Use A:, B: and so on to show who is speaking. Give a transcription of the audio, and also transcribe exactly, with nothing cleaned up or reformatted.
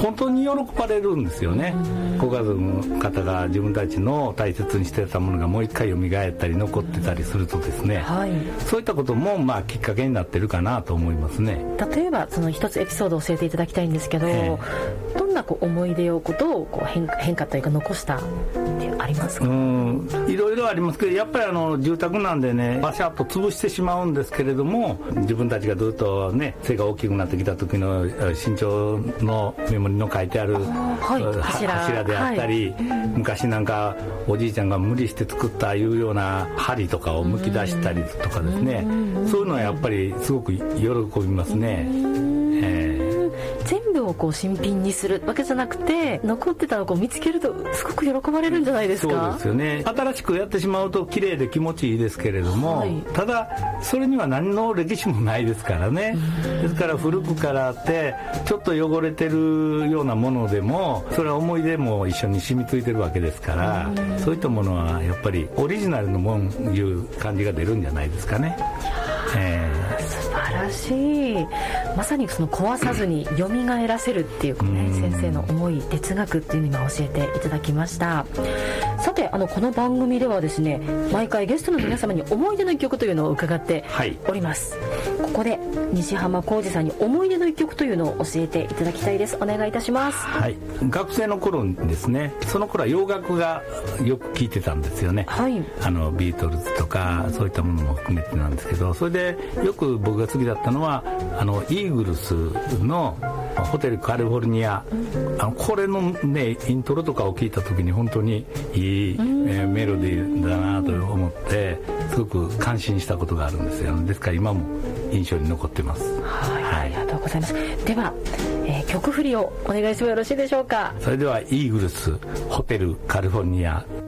A: 本当に喜ばれるんですよね。ご家族の方が自分たちの大切にしてたものがもう一回蘇ったり残ってたりするとですね、はい、そういったこともまあきっかけになってるかなと思いますね。
B: 例えばその一つエピソードを教えていただきたいんですけど、えー、どんなこう思い出をことをこう 変, 変化というか残したってありますか？
A: うん、いろいろありますけど、やっぱりあの住宅なんでね、バシャッと潰してしまうんですけれども、自分たちがずっとね背が大きくなってきた時の身長のメモリの書いてある、はい、柱, 柱であったり、はい、昔なんかおじいちゃんが無理して作ったいうような針とかを剥き出したりとかですね、そういうのはやっぱりすごく喜びますね。えー
B: 全部をこう新品にするわけじゃなくて、残ってたのをこう見つけるとすごく喜ばれるんじゃないですか？
A: そうですよね。新しくやってしまうと綺麗で気持ちいいですけれども、はい、ただそれには何の歴史もないですからね。ですから古くからあってちょっと汚れてるようなものでもそれは思い出も一緒に染みついてるわけですから、そういったものはやっぱりオリジナルのもんいう感じが出るんじゃないですかね。えー、
B: 素晴らしい。まさにその壊さずに蘇らせるっていう、ね、先生の思い哲学っていうのを今教えていただきました。さてあのこの番組ではですね、毎回ゲストの皆様に思い出の一曲というのを伺っております、はい、ここで西浜浩司さんに思い出の一曲というのを教えていただきたいです。お願いいたします。
A: はい、学生の頃にですね、その頃は洋楽がよく聴いてたんですよね、はい、あのビートルズとかそういったものも含めてなんですけど、それでよく僕が好きだったのはあのイーグルスのホテルカリフォルニア、あのこれのねイントロとかを聞いた時に本当にいい、えー、メロディーだなと思ってすごく感心したことがあるんですよ。ですから今も印象に残ってます。
B: はい、はい、ありがとうございます。では、えー、曲振りをお願いしてもよろしいでしょうか？
A: それではイーグルスホテルカリフォルニア